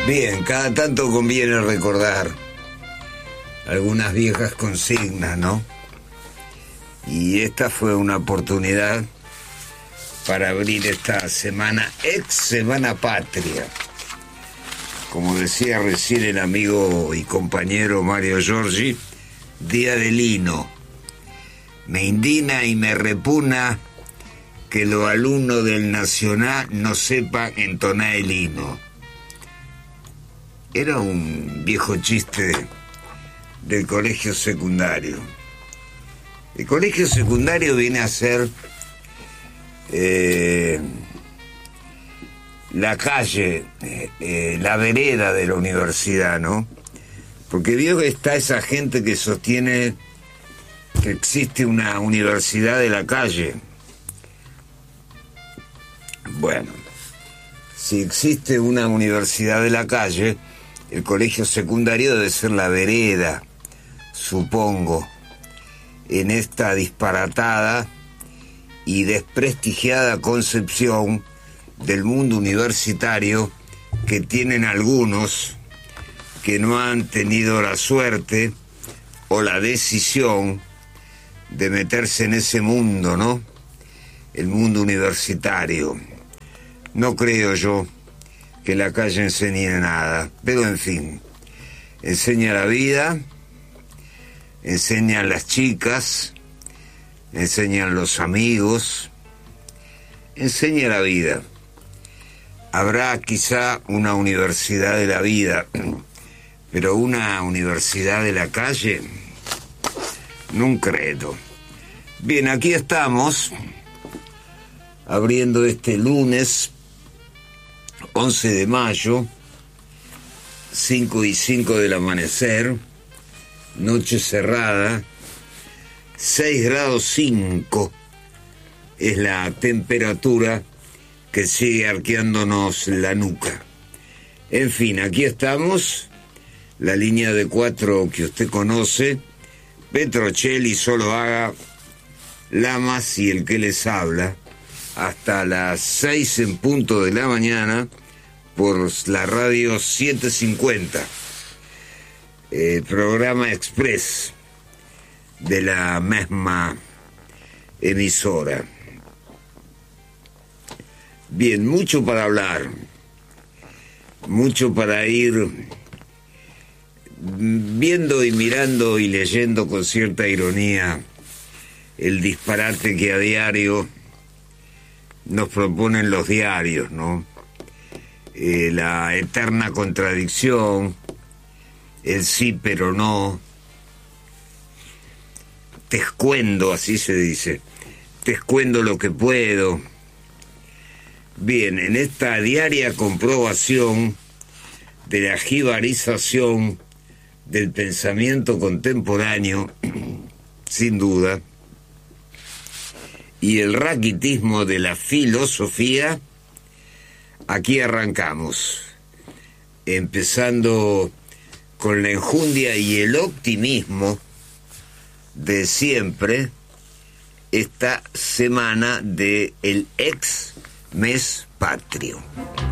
Bien, cada tanto conviene recordar algunas viejas consignas, ¿no? Y esta fue una oportunidad para abrir esta semana, ex Semana Patria. Como decía recién el amigo y compañero Mario Giorgi, Día del Hino. Me indigna y me repugna que los alumnos del Nacional no sepan entonar el hino. Era un viejo chiste del colegio secundario. El colegio secundario viene a ser la calle, la vereda de la universidad, ¿no? Porque vio que está esa gente que sostiene que existe una universidad de la calle. Bueno, si existe una universidad de la calle, el colegio secundario debe ser la vereda, supongo, en esta disparatada y desprestigiada concepción del mundo universitario que tienen algunos que no han tenido la suerte o la decisión de meterse en ese mundo, ¿no? El mundo universitario. No creo yo que la calle enseñe nada, pero en fin, enseña la vida, enseñan las chicas, enseñan los amigos, enseña la vida. Habrá quizá una universidad de la vida, pero una universidad de la calle, no creo. Bien, aquí estamos, abriendo este lunes 11 de mayo, 5:05 del amanecer, noche cerrada, 6 grados 5 es la temperatura que sigue arqueándonos la nuca. En fin, aquí estamos, la línea de 4 que usted conoce, Petrocelli, Solo Haga, Lamas y el que les habla, hasta las 6 en punto de la mañana, por la radio 750, programa express de la misma emisora. Bien, mucho para hablar, mucho para ir viendo y mirando y leyendo con cierta ironía el disparate que a diario nos proponen los diarios, ¿no? La eterna contradicción, el sí pero no, te escuendo, así se dice, te escuendo lo que puedo. Bien, en esta diaria comprobación de la jibarización del pensamiento contemporáneo, sin duda, y el raquitismo de la filosofía, aquí arrancamos, empezando con la enjundia y el optimismo de siempre, esta semana de el ex mes patrio.